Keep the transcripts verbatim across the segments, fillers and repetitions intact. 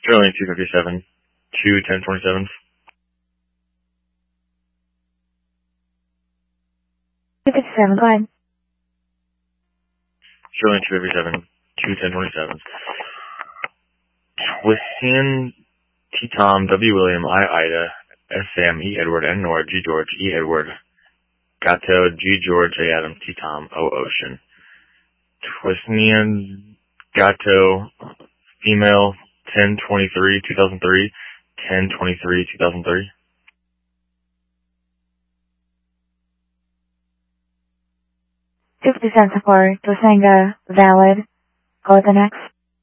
Sterling two fifty-seven, two ten twenty-seven. two fifty-seven, go ahead. Sterling two fifty-seven, two ten twenty-seven. Twistan T Tom W William I Ida S Sam E Edward N Nora G George E Edward Gato G George A Adam T Tom O Ocean. Twistan Gato female ten twenty-three two thousand three, ten twenty-three two thousand three. two fifty-seven for Twisanga, valid. Go with the next.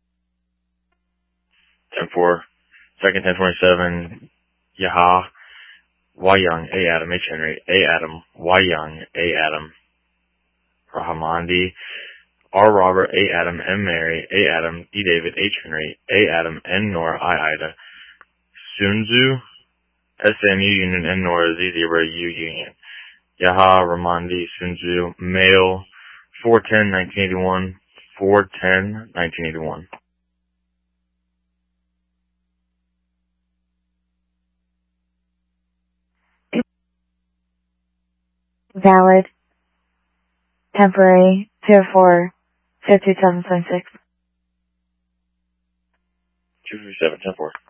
ten four, second ten twenty-seven, Yaha, Y Young, A Adam, H Henry, A Adam, Y Young, A Adam, Rahamandi, R Robert, A Adam, M Mary, A Adam, E David, H Henry, A Adam, N Nora, I Ida, Sunzu, S M U Union, N Nora, Z Zebra, U Union, Yaha, Ramandi, Sunzu, male, four ten nineteen eighty-one, four ten nineteen eighty-one. Valid. Temporary. zero four, fifty-seven twenty-six. two fifty-seven, ten four.